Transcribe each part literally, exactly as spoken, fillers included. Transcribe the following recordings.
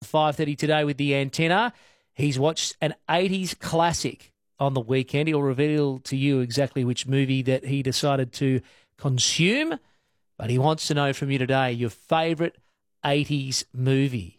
five thirty today with the antenna. He's watched an eighties classic on the weekend. He'll reveal to you exactly which movie that he decided to consume, but he wants to know from you today your favourite eighties movie.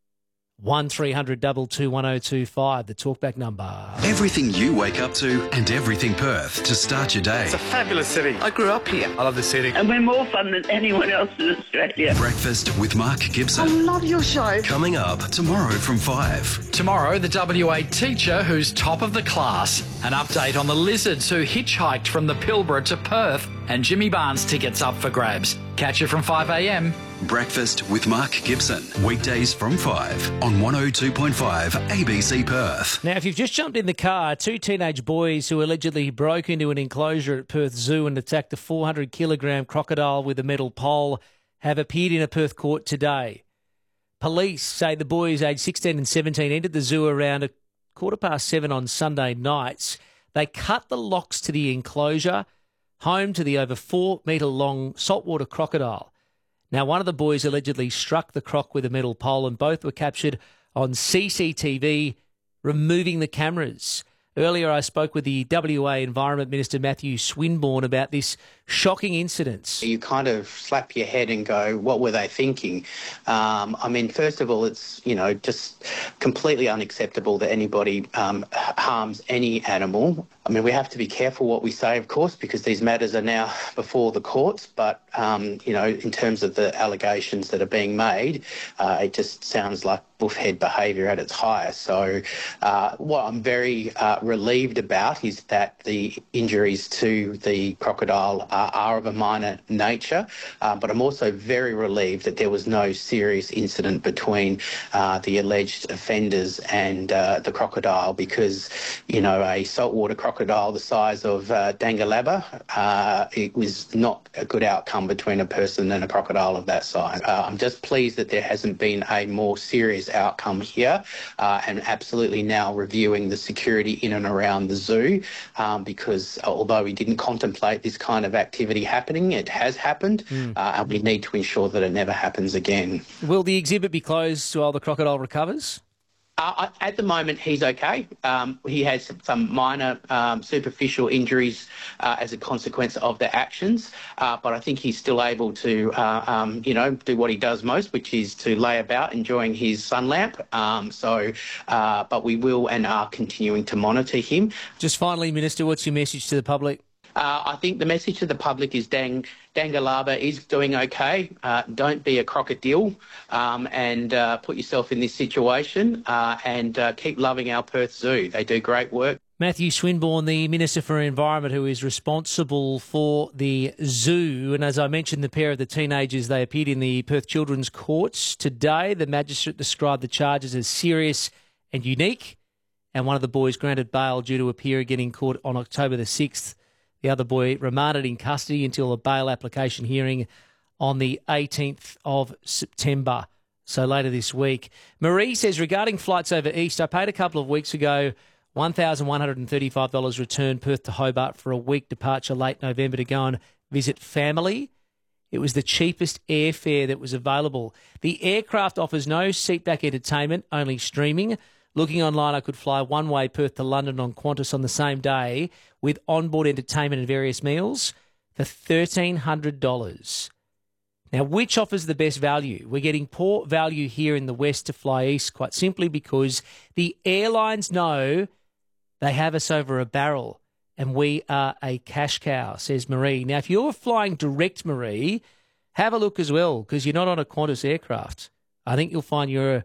one three hundred two two one oh two five, the talkback number. Everything you wake up to and everything Perth to start your day. It's a fabulous city. I grew up here. I love the city. And we're more fun than anyone else in Australia. Breakfast with Mark Gibson. I love your show. Coming up tomorrow from five. Tomorrow, the W A teacher who's top of the class. An update on the lizards who hitchhiked from the Pilbara to Perth, and Jimmy Barnes tickets up for grabs. Catch you from five a m. Breakfast with Mark Gibson. Weekdays from five on one oh two point five A B C Perth. Now, if you've just jumped in the car, two teenage boys who allegedly broke into an enclosure at Perth Zoo and attacked a four hundred kilogram crocodile with a metal pole have appeared in a Perth court today. Police say the boys, aged sixteen and seventeen, entered the zoo around a quarter past seven on Sunday nights. They cut the locks to the enclosure, home to the over four metre long saltwater crocodile. Now, one of the boys allegedly struck the croc with a metal pole, and both were captured on C C T V removing the cameras. Earlier, I spoke with the W A Environment Minister, Matthew Swinburne, about this shocking incident. You kind of slap your head and go, what were they thinking? Um, I mean, first of all, it's, you know, just completely unacceptable that anybody um, harms any animal. I mean, we have to be careful what we say, of course, because these matters are now before the courts. But, um, you know, in terms of the allegations that are being made, uh, it just sounds like buffhead behaviour at its highest. So uh, what I'm very uh, relieved about is that the injuries to the crocodile are, are of a minor nature, uh, but I'm also very relieved that there was no serious incident between uh, the alleged offenders and uh, the crocodile, because, you know, a saltwater crocodile the size of uh, Dangalaba, uh, it was not a good outcome between a person and a crocodile of that size. Uh, I'm just pleased that there hasn't been a more serious outcome here, uh, and absolutely now reviewing the security in and around the zoo, um, because although we didn't contemplate this kind of activity happening, it has happened, mm. uh, and we need to ensure that it never happens again. Will the exhibit be closed while the crocodile recovers? Uh, at the moment, he's okay. Um, he has some minor um, superficial injuries uh, as a consequence of the actions, uh, but I think he's still able to, uh, um, you know, do what he does most, which is to lay about enjoying his sun lamp. Um, so, uh, but we will and are continuing to monitor him. Just finally, Minister, what's your message to the public? Uh, I think the message to the public is Dang, Dangalaba is doing okay. Uh, don't be a crocodile, um, and uh, put yourself in this situation, uh, and uh, keep loving our Perth Zoo. They do great work. Matthew Swinburne, the Minister for Environment, who is responsible for the zoo. And as I mentioned, the pair of the teenagers, they appeared in the Perth Children's Courts today. The magistrate described the charges as serious and unique, and one of the boys granted bail due to appear again in court on October the sixth. The other boy remanded in custody until a bail application hearing on the eighteenth of September, so later this week. Marie says, regarding flights over east, I paid a couple of weeks ago one thousand one hundred thirty-five dollars return Perth to Hobart for a week departure late November to go and visit family. It was the cheapest airfare that was available. The aircraft offers no seatback entertainment, only streaming. Looking online, I could fly one-way Perth to London on Qantas on the same day with onboard entertainment and various meals for one thousand three hundred dollars. Now, which offers the best value? We're getting poor value here in the west to fly east, quite simply because the airlines know they have us over a barrel and we are a cash cow, says Marie. Now, if you're flying direct, Marie, have a look as well, because you're not on a Qantas aircraft. I think you'll find you're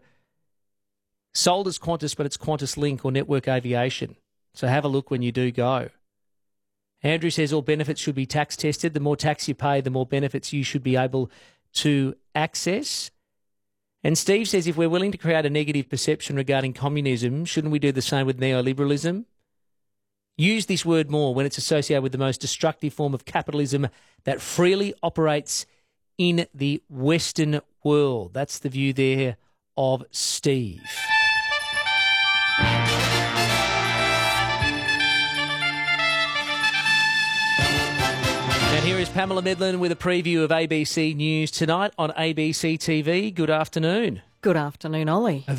sold as Qantas, but it's Qantas Link or Network Aviation. So have a look when you do go. Andrew says all benefits should be tax tested. The more tax you pay, the more benefits you should be able to access. And Steve says if we're willing to create a negative perception regarding communism, shouldn't we do the same with neoliberalism? Use this word more when it's associated with the most destructive form of capitalism that freely operates in the Western world. That's the view there of Steve. And here is Pamela Medlin with a preview of A B C News tonight on A B C T V. Good afternoon. Good afternoon, Ollie.